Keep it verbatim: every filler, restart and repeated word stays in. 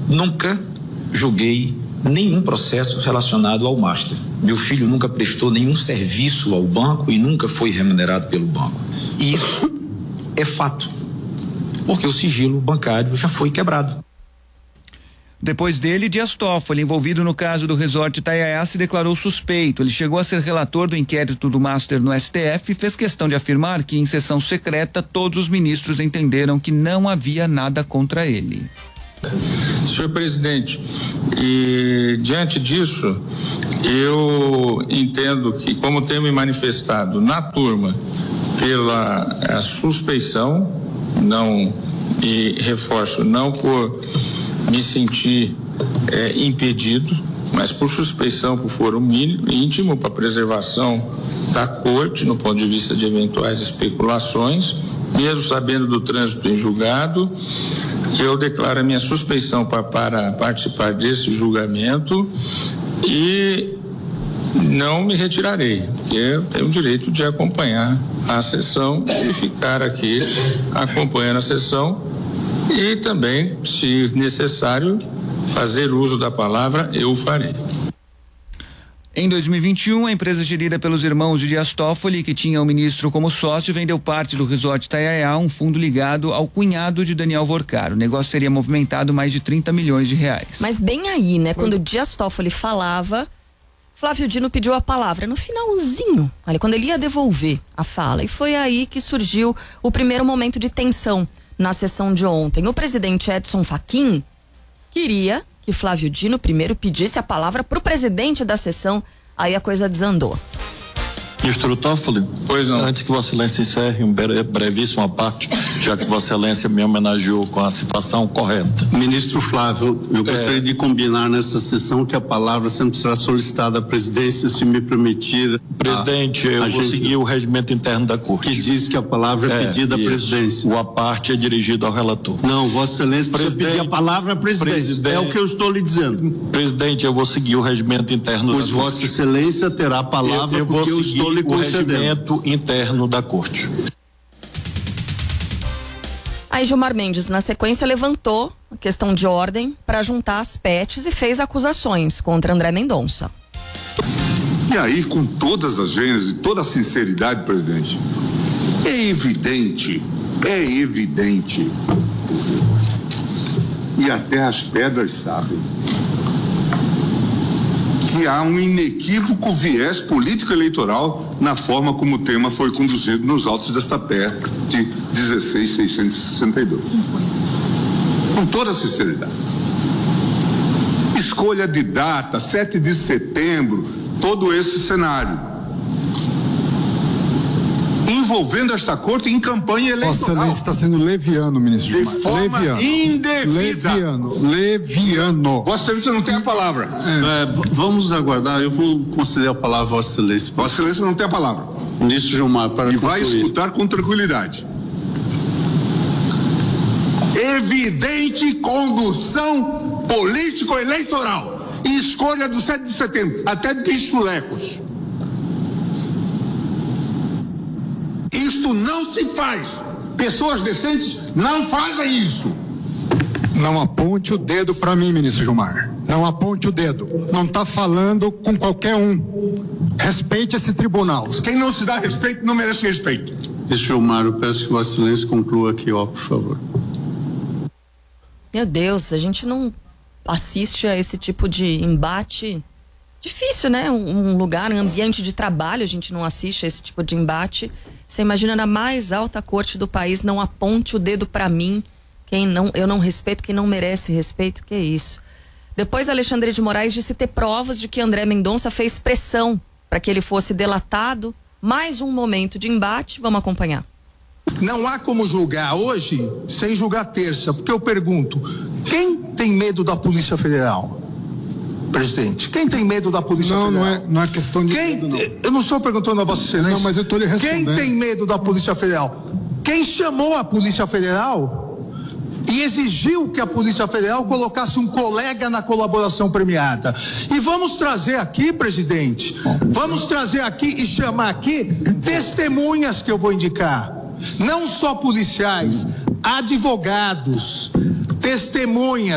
Nunca julguei nenhum processo relacionado ao master. Meu filho nunca prestou nenhum serviço ao banco e nunca foi remunerado pelo banco. E isso é fato, porque o sigilo bancário já foi quebrado. Depois dele, Dias Toffoli, envolvido no caso do Resort Itaiaia, se declarou suspeito. Ele chegou a ser relator do inquérito do Master no S T F e fez questão de afirmar que, em sessão secreta, todos os ministros entenderam que não havia nada contra ele. Senhor presidente, e diante disso, eu entendo que, como tenho me manifestado na turma pela a suspeição, não, e reforço, não por me sentir é, impedido, mas por suspeição, por foro mínimo, íntimo, para preservação da corte, no ponto de vista de eventuais especulações, mesmo sabendo do trânsito em julgado, eu declaro a minha suspeição para, para participar desse julgamento e não me retirarei, porque eu tenho o direito de acompanhar a sessão e ficar aqui acompanhando a sessão e também, se necessário, fazer uso da palavra, eu farei. Em dois mil e vinte e um, a empresa gerida pelos irmãos de Dias Toffoli, que tinha o ministro como sócio, vendeu parte do Resort Itaiaia, um fundo ligado ao cunhado de Daniel Worcar. O negócio teria movimentado mais de trinta milhões de reais. Mas bem aí, né? Quando o Dias Toffoli falava, Flávio Dino pediu a palavra no finalzinho, ali, quando ele ia devolver a fala. E foi aí que surgiu o primeiro momento de tensão na sessão de ontem. O presidente Edson Fachin queria que Flávio Dino primeiro pedisse a palavra para o presidente da sessão, aí a coisa desandou. Ministro Toffoli, pois não. Antes que Vossa Excelência encerre um brevíssima parte, já que Vossa Excelência me homenageou com a citação correta. Ministro Flávio, eu gostaria é... de combinar nessa sessão que a palavra sempre será solicitada à presidência, se me permitir. Presidente, a, eu a vou gente, seguir o regimento interno da Corte. Que diz que a palavra é, é pedida à presidência. O a parte é dirigido ao relator. Não, Vossa Excelência precisa pedir a palavra à presidência. Presidente, é o que eu estou lhe dizendo. Presidente, eu vou seguir o regimento interno pois da Corte. Pois Vossa Excelência terá a palavra eu, eu porque vou eu estou lhe concedendo. O regimento interno da Corte. Aí Gilmar Mendes, na sequência, levantou a questão de ordem para juntar as P E Ts e fez acusações contra André Mendonça. E aí, com todas as venhas e toda a sinceridade, presidente, é evidente, é evidente, e até as pedras sabem, que há um inequívoco viés político-eleitoral na forma como o tema foi conduzido nos autos desta P E C dezesseis mil seiscentos e sessenta e dois. Com toda a sinceridade. Escolha de data, sete de setembro, todo esse cenário. Envolvendo esta corte em campanha eleitoral. Vossa Excelência está sendo leviano, ministro De Gilmar. forma leviano. indevida. Leviano, leviano. Vossa Excelência não tem a palavra. É, vamos aguardar, eu vou conceder a palavra a Vossa Excelência. Vossa Excelência não tem a palavra. Ministro Gilmar, para E concluir. vai escutar com tranquilidade. Evidente condução político-eleitoral e escolha do sete de setembro, até de pichulecos. Isso não se faz. Pessoas decentes não fazem isso. Não aponte o dedo para mim, ministro Gilmar. Não aponte o dedo. Não está falando com qualquer um. Respeite esse tribunal. Quem não se dá respeito não merece respeito. Ministro Gilmar, eu peço que Vossa Excelência conclua aqui, ó, por favor. Meu Deus, a gente não assiste a esse tipo de embate. Difícil, né? Um, um lugar, um ambiente de trabalho, a gente não assiste a esse tipo de embate. Você imagina na mais alta corte do país, não aponte o dedo para mim. Quem não, eu não respeito, quem não merece respeito, que é isso. Depois, Alexandre de Moraes disse ter provas de que André Mendonça fez pressão para que ele fosse delatado. Mais um momento de embate, vamos acompanhar. Não há como julgar hoje sem julgar terça, porque eu pergunto, quem tem medo da Polícia Federal? Presidente, quem tem medo da Polícia não, Federal? Não, é, não é questão de quem, medo, não. Eu não estou perguntando a Vossa Excelência. Não, mas eu estou lhe respondendo. Quem tem medo da Polícia Federal? Quem chamou a Polícia Federal e exigiu que a Polícia Federal colocasse um colega na colaboração premiada. E vamos trazer aqui, presidente, vamos trazer aqui e chamar aqui testemunhas que eu vou indicar. Não só policiais, advogados, testemunhas.